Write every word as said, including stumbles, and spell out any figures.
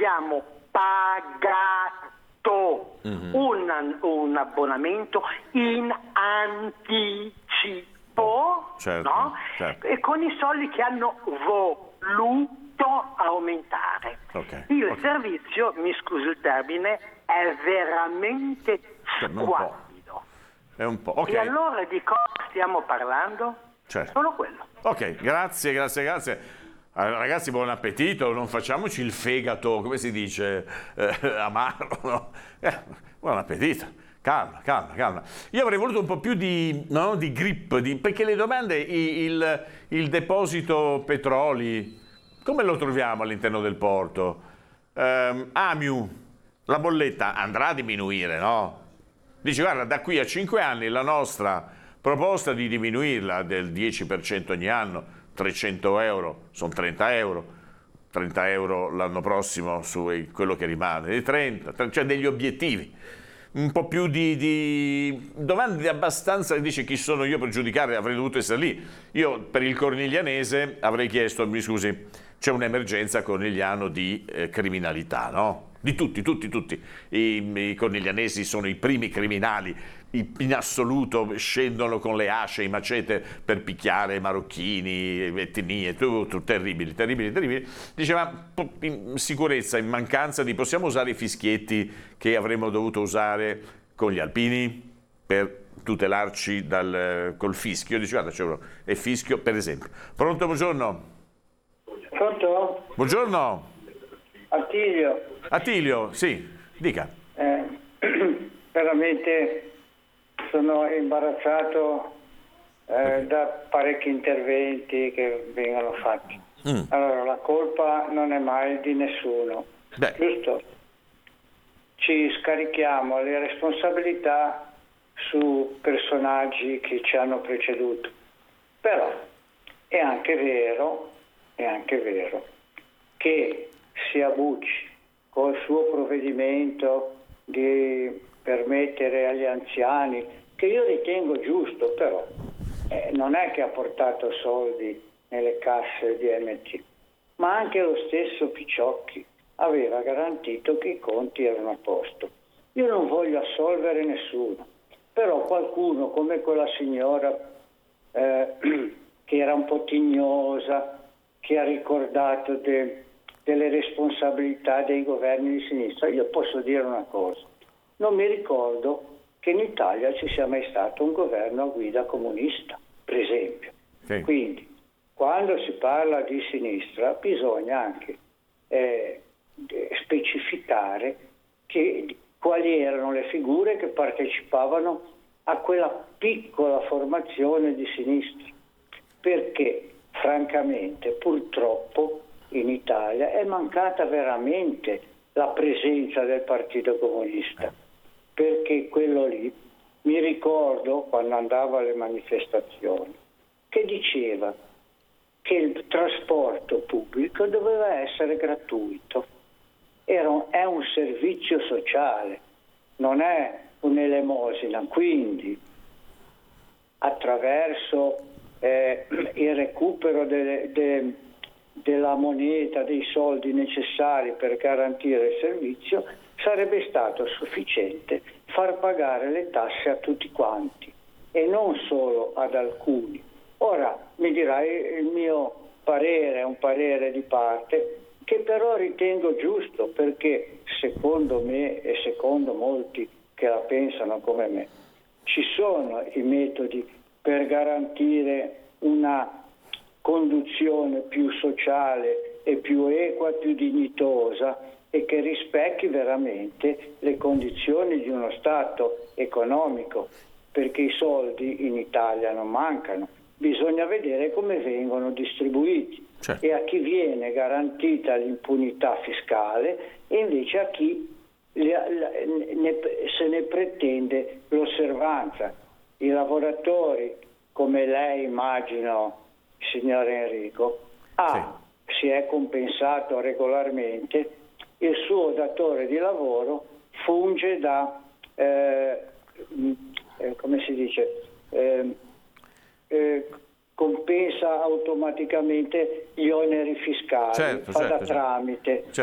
abbiamo pagato mm-hmm. un, un abbonamento in anticipo, certo, no? certo. E con i soldi che hanno voluto aumentare. Okay, il okay. servizio, mi scusi il termine, è veramente squallido. È un po', okay. E allora di cosa stiamo parlando? Certo. Solo quello. Ok, grazie, grazie, grazie. Allora, ragazzi, buon appetito, non facciamoci il fegato, come si dice, eh, amaro, no? Eh, buon appetito, calma, calma, calma. Io avrei voluto un po' più di, no, di grip, di, perché le domande, il, il deposito petroli, come lo troviamo all'interno del porto? Um, Amiu, la bolletta andrà a diminuire, no? Dice, guarda, da qui a cinque anni la nostra proposta di diminuirla del dieci per cento ogni anno, trecento euro, sono trenta euro, trenta euro l'anno prossimo su quello che rimane, di trenta, cioè degli obiettivi. Un po' più di, di domande abbastanza, dice chi sono io per giudicare, avrei dovuto essere lì. Io per il corniglianese avrei chiesto, mi scusi, c'è un'emergenza a Cornigliano di eh, criminalità, no? Di tutti, tutti, tutti. I, i corniglianesi sono i primi criminali, in assoluto scendono con le asce, i macete per picchiare marocchini, etnie, tutto, terribili, terribili, terribili. Diceva, in sicurezza, in mancanza di, possiamo usare i fischietti che avremmo dovuto usare con gli alpini per tutelarci dal, col fischio? Dice, guarda, c'è uno, è fischio, per esempio. Pronto, buongiorno? Pronto? Buongiorno. Attilio. Attilio, sì, dica. Eh, veramente sono imbarazzato eh, da parecchi interventi che vengono fatti. Mm. Allora, la colpa non è mai di nessuno, Beh. giusto? Ci scarichiamo le responsabilità su personaggi che ci hanno preceduto. Però è anche vero, è anche vero che sia Bucci col suo provvedimento di permettere agli anziani, che io ritengo giusto, però eh, non è che ha portato soldi nelle casse di M T, ma anche lo stesso Picciocchi aveva garantito che i conti erano a posto. Io non voglio assolvere nessuno, però qualcuno come quella signora eh, che era un po' tignosa, che ha ricordato de, delle responsabilità dei governi di sinistra, io posso dire una cosa: non mi ricordo che in Italia ci sia mai stato un governo a guida comunista, per esempio. Sì. Quindi, quando si parla di sinistra, bisogna anche eh, specificare che, quali erano le figure che partecipavano a quella piccola formazione di sinistra, perché francamente, purtroppo, in Italia è mancata veramente la presenza del Partito Comunista, perché quello lì, mi ricordo quando andavo alle manifestazioni, che diceva che il trasporto pubblico doveva essere gratuito. Era un, è un servizio sociale, non è un'elemosina, quindi attraverso eh, il recupero delle, de, della moneta, dei soldi necessari per garantire il servizio, sarebbe stato sufficiente far pagare le tasse a tutti quanti e non solo ad alcuni. Ora mi dirai, il mio parere è un parere di parte, che però ritengo giusto, perché secondo me e secondo molti che la pensano come me, ci sono i metodi per garantire una conduzione più sociale e più equa, più dignitosa e che rispecchi veramente le condizioni di uno Stato economico, perché i soldi in Italia non mancano, bisogna vedere come vengono distribuiti. Certo. E a chi viene garantita l'impunità fiscale e invece a chi ne, se ne pretende l'osservanza. I lavoratori, come lei immagino, signor Enrico, ha, sì. si è compensato regolarmente, il suo datore di lavoro funge da, eh, eh, come si dice, eh, eh, compensa automaticamente gli oneri fiscali, certo, fa certo, da certo. tramite. Certo.